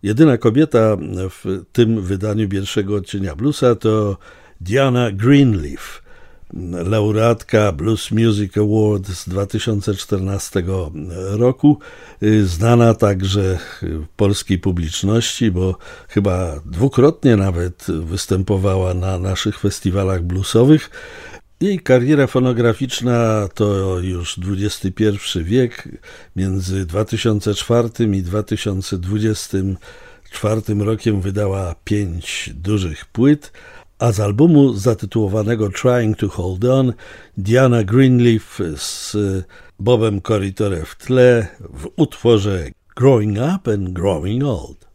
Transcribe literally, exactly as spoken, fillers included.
Jedyna kobieta w tym wydaniu pierwszego odcienia bluesa to Diana Greenleaf, laureatka Blues Music Award z dwa tysiące czternastego roku, znana także polskiej publiczności, bo chyba dwukrotnie nawet występowała na naszych festiwalach bluesowych. Jej kariera fonograficzna to już dwudziesty pierwszy wiek. Między dwa tysiące czwartym i dwa tysiące dwudziestym czwartym rokiem wydała pięć dużych płyt, a z albumu zatytułowanego Trying to Hold On Diana Greenleaf z Bobem Corritore w tle w utworze Growing Up and Growing Old.